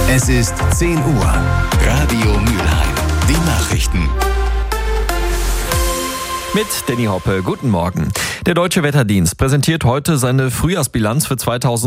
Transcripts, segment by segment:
Es ist 10 Uhr. Radio Mülheim. Die Nachrichten. Mit Danny Hoppe, guten Morgen. Der Deutsche Wetterdienst präsentiert heute seine Frühjahrsbilanz für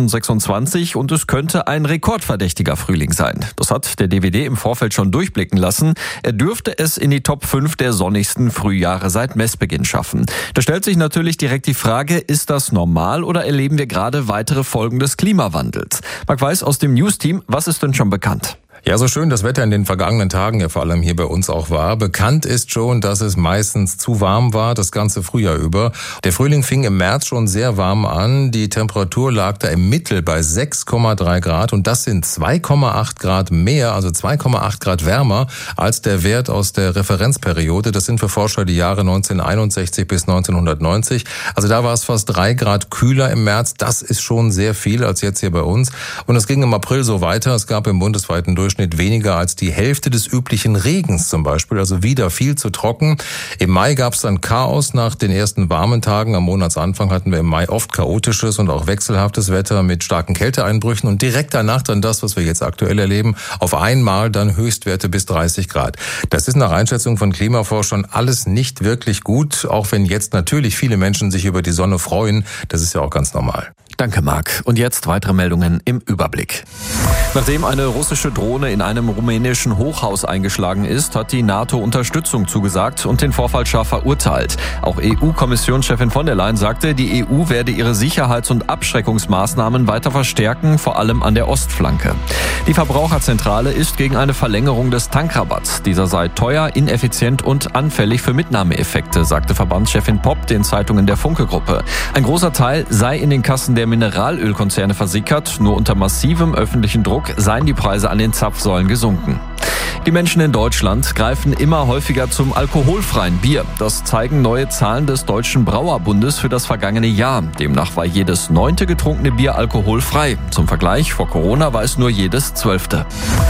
2026 und es könnte ein rekordverdächtiger Frühling sein. Das hat der DWD im Vorfeld schon durchblicken lassen. Er dürfte es in die Top 5 der sonnigsten Frühjahre seit Messbeginn schaffen. Da stellt sich natürlich direkt die Frage, ist das normal oder erleben wir gerade weitere Folgen des Klimawandels? Marc Weiß aus dem News-Team, was ist denn schon bekannt? Ja, so schön das Wetter in den vergangenen Tagen ja vor allem hier bei uns auch war. Bekannt ist schon, dass es meistens zu warm war, das ganze Frühjahr über. Der Frühling fing im März schon sehr warm an. Die Temperatur lag da im Mittel bei 6,3 Grad und das sind 2,8 Grad mehr, also 2,8 Grad wärmer als der Wert aus der Referenzperiode. Das sind für Forscher die Jahre 1961 bis 1990. Also da war es fast 3 Grad kühler im März. Das ist schon sehr viel als jetzt hier bei uns. Und es ging im April so weiter. Es gab im bundesweiten Durchschnitt weniger als die Hälfte des üblichen Regens zum Beispiel, also wieder viel zu trocken. Im Mai gab es dann Chaos nach den ersten warmen Tagen. Am Monatsanfang hatten wir im Mai oft chaotisches und auch wechselhaftes Wetter mit starken Kälteeinbrüchen und direkt danach dann das, was wir jetzt aktuell erleben, auf einmal dann Höchstwerte bis 30 Grad. Das ist nach Einschätzung von Klimaforschern alles nicht wirklich gut, auch wenn jetzt natürlich viele Menschen sich über die Sonne freuen. Das ist ja auch ganz normal. Danke, Marc. Und jetzt weitere Meldungen im Überblick. Nachdem eine russische Drohne in einem rumänischen Hochhaus eingeschlagen ist, hat die NATO Unterstützung zugesagt und den Vorfall scharf verurteilt. Auch EU-Kommissionschefin von der Leyen sagte, die EU werde ihre Sicherheits- und Abschreckungsmaßnahmen weiter verstärken, vor allem an der Ostflanke. Die Verbraucherzentrale ist gegen eine Verlängerung des Tankrabatts. Dieser sei teuer, ineffizient und anfällig für Mitnahmeeffekte, sagte Verbandschefin Popp den Zeitungen der Funke-Gruppe. Ein großer Teil sei in den Kassen der Mineralölkonzerne versickert. Nur unter massivem öffentlichen Druck seien die Preise an den Zapfsäulen gesunken. Die Menschen in Deutschland greifen immer häufiger zum alkoholfreien Bier. Das zeigen neue Zahlen des Deutschen Brauerbundes für das vergangene Jahr. Demnach war jedes 9. getrunkene Bier alkoholfrei. Zum Vergleich, vor Corona war es nur jedes 12.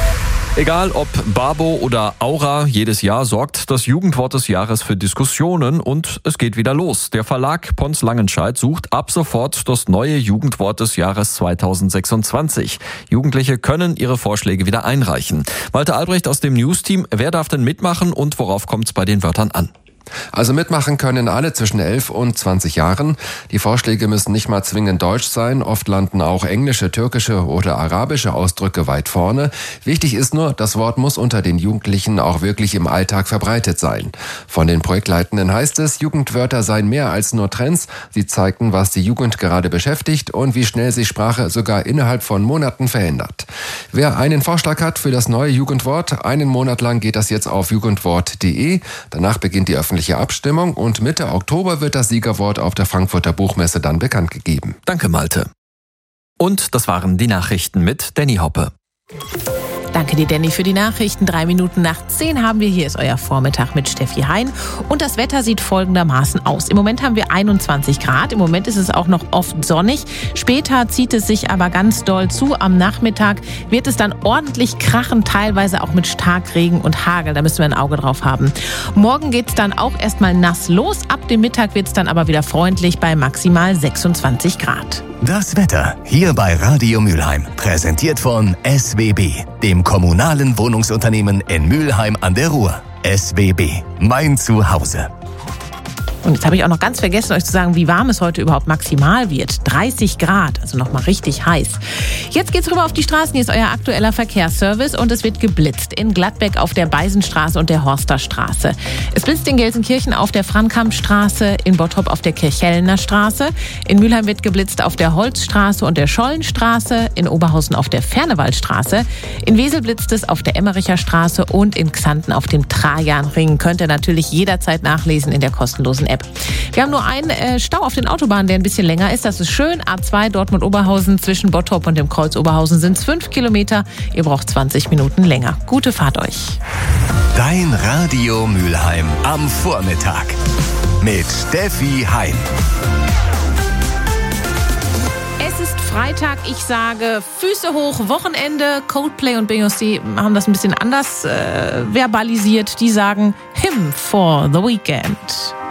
Egal ob Babo oder Aura, jedes Jahr sorgt das Jugendwort des Jahres für Diskussionen und es geht wieder los. Der Verlag Pons Langenscheidt sucht ab sofort das neue Jugendwort des Jahres 2026. Jugendliche können ihre Vorschläge wieder einreichen. Walter Albrecht aus dem News-Team, wer darf denn mitmachen und worauf kommt es bei den Wörtern an? Also mitmachen können alle zwischen 11 und 20 Jahren. Die Vorschläge müssen nicht mal zwingend deutsch sein. Oft landen auch englische, türkische oder arabische Ausdrücke weit vorne. Wichtig ist nur, das Wort muss unter den Jugendlichen auch wirklich im Alltag verbreitet sein. Von den Projektleitenden heißt es, Jugendwörter seien mehr als nur Trends. Sie zeigten, was die Jugend gerade beschäftigt und wie schnell sich Sprache sogar innerhalb von Monaten verändert. Wer einen Vorschlag hat für das neue Jugendwort, einen Monat lang geht das jetzt auf jugendwort.de. Danach beginnt die öffentliche Abstimmung und Mitte Oktober wird das Siegerwort auf der Frankfurter Buchmesse dann bekannt gegeben. Danke, Malte. Und das waren die Nachrichten mit Danny Hoppe. Danke dir, Danny, für die Nachrichten. 3 Minuten nach 10 haben wir. Hier ist euer Vormittag mit Steffi Hein. Und das Wetter sieht folgendermaßen aus. Im Moment haben wir 21 Grad. Im Moment ist es auch noch oft sonnig. Später zieht es sich aber ganz doll zu. Am Nachmittag wird es dann ordentlich krachen, teilweise auch mit Starkregen und Hagel. Da müssen wir ein Auge drauf haben. Morgen geht es dann auch erstmal nass los. Ab dem Mittag wird es dann aber wieder freundlich bei maximal 26 Grad. Das Wetter hier bei Radio Mülheim. Präsentiert von SWB, dem kommunalen Wohnungsunternehmen in Mülheim an der Ruhr. SWB, mein Zuhause. Und jetzt habe ich auch noch ganz vergessen, euch zu sagen, wie warm es heute überhaupt maximal wird. 30 Grad, also nochmal richtig heiß. Jetzt geht's rüber auf die Straßen. Hier ist euer aktueller Verkehrsservice und es wird geblitzt. In Gladbeck auf der Beisenstraße und der Horsterstraße. Es blitzt in Gelsenkirchen auf der Frankampstraße, in Bottrop auf der Kirchhellner Straße. In Mülheim wird geblitzt auf der Holzstraße und der Schollenstraße. In Oberhausen auf der Fernewaldstraße. In Wesel blitzt es auf der Emmericher Straße und in Xanten auf dem Trajanring. Könnt ihr natürlich jederzeit nachlesen in der kostenlosen App. Wir haben nur einen Stau auf den Autobahnen, der ein bisschen länger ist. Das ist schön. A2 Dortmund-Oberhausen zwischen Bottrop und dem Kreuz Oberhausen sind es 5 Kilometer. Ihr braucht 20 Minuten länger. Gute Fahrt euch. Dein Radio Mülheim am Vormittag mit Steffi Hein. Es ist Freitag, ich sage Füße hoch, Wochenende. Coldplay und Beyoncé haben das ein bisschen anders verbalisiert. Die sagen Him for the Weekend.